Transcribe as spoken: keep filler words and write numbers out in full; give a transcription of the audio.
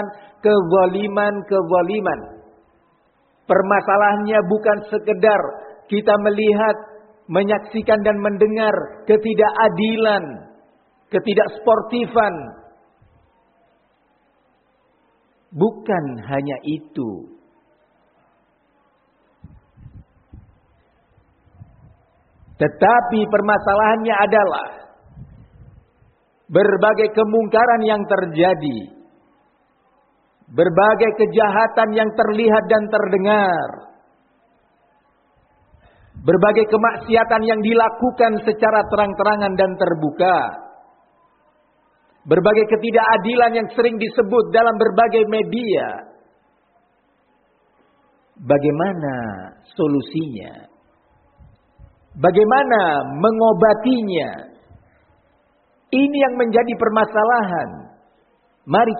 kezaliman-kezaliman. Permasalahannya bukan sekedar kita melihat, menyaksikan dan mendengar ketidakadilan, ketidaksportifan. Bukan hanya itu. Tetapi permasalahannya adalah berbagai kemungkaran yang terjadi, berbagai kejahatan yang terlihat dan terdengar, berbagai kemaksiatan yang dilakukan secara terang-terangan dan terbuka, berbagai ketidakadilan yang sering disebut dalam berbagai media. Bagaimana solusinya? Bagaimana mengobatinya? Ini yang menjadi permasalahan. Mari